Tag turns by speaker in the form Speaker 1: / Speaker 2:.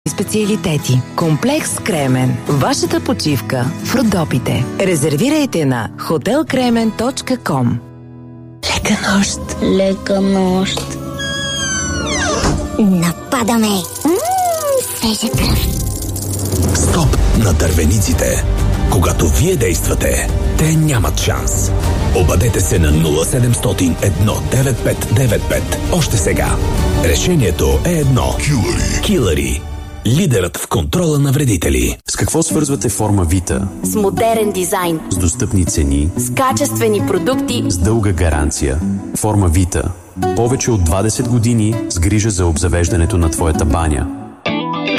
Speaker 1: Специалитети. Комплекс Кремен. Вашата почивка в Родопите. Резервирайте на hotelkremen.com.
Speaker 2: Лека нощ.
Speaker 3: Лека нощ. Нападаме. Свежа кръв.
Speaker 4: Стоп на дървениците. Когато вие действате, те нямат шанс. Обадете се на 0700 19595. Още сега. Решението е едно. Килъри. Лидерът в контрола на вредители.
Speaker 5: С какво свързвате форма Вита?
Speaker 6: С модерен дизайн.
Speaker 5: С достъпни цени.
Speaker 6: С качествени продукти.
Speaker 5: С дълга гаранция. Форма Вита. Повече от 20 години с грижа за обзавеждането на твоята баня.